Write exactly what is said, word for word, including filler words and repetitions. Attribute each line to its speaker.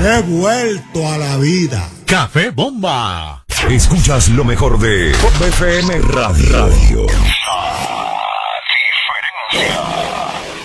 Speaker 1: He vuelto a la vida.
Speaker 2: Café Bomba.
Speaker 3: Escuchas lo mejor de Pop F M Radio. Radio.